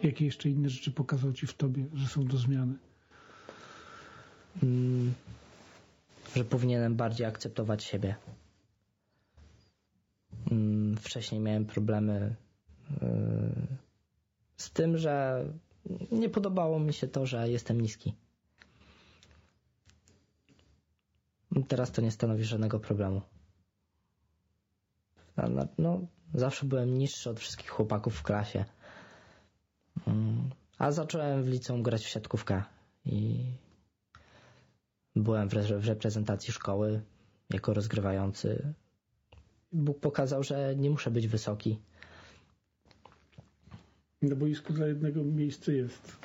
Jakie jeszcze inne rzeczy pokazał Ci w Tobie, że są do zmiany? Że powinienem bardziej akceptować siebie. Wcześniej miałem problemy z tym, że nie podobało mi się to, że jestem niski. Teraz to nie stanowi żadnego problemu. Zawsze byłem niższy od wszystkich chłopaków w klasie. A zacząłem w liceum grać w siatkówkę i byłem w reprezentacji szkoły jako rozgrywający. Bóg pokazał, że nie muszę być wysoki. Na boisku dla jednego miejsce jest.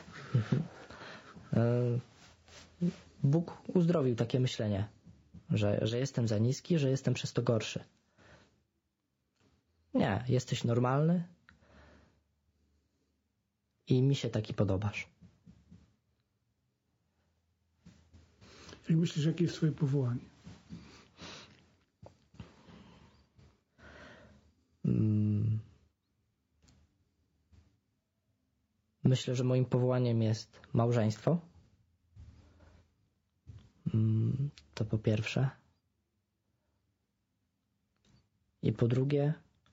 Bóg uzdrowił takie myślenie, że jestem za niski, że jestem przez to gorszy. Nie, jesteś normalny i mi się taki podobasz. Jak myślisz, jakie jest Twoje powołanie? Myślę, że moim powołaniem jest małżeństwo. To po pierwsze. I po drugie,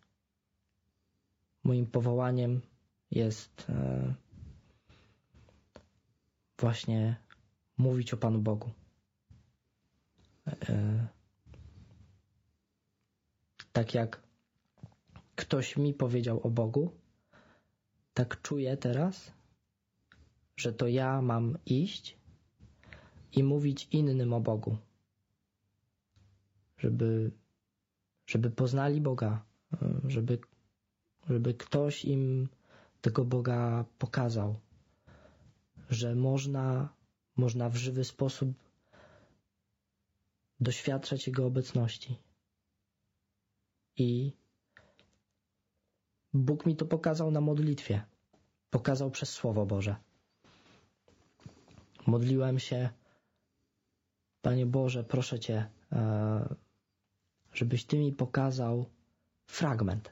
moim powołaniem jest właśnie mówić o Panu Bogu. Tak jak ktoś mi powiedział o Bogu, tak czuję teraz, że to ja mam iść i mówić innym o Bogu. Żeby poznali Boga, żeby ktoś im tego Boga pokazał, że można w żywy sposób doświadczać Jego obecności. I Bóg mi to pokazał na modlitwie. Pokazał przez Słowo Boże. Modliłem się: Panie Boże, proszę Cię, żebyś Ty mi pokazał fragment.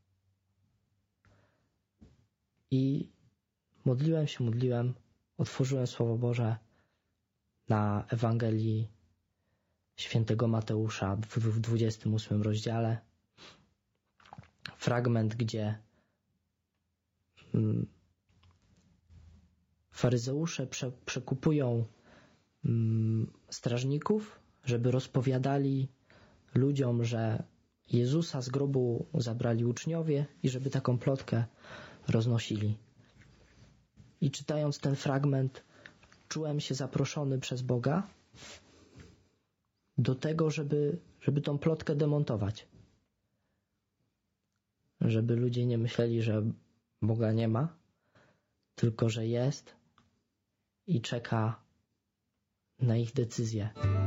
I modliłem, otworzyłem Słowo Boże na Ewangelii Świętego Mateusza w 28 rozdziale. Fragment, gdzie faryzeusze przekupują strażników, żeby rozpowiadali ludziom, że Jezusa z grobu zabrali uczniowie i żeby taką plotkę roznosili. I czytając ten fragment, czułem się zaproszony przez Boga do tego, żeby tą plotkę demontować. Żeby ludzie nie myśleli, że Boga nie ma, tylko że jest i czeka na ich decyzję.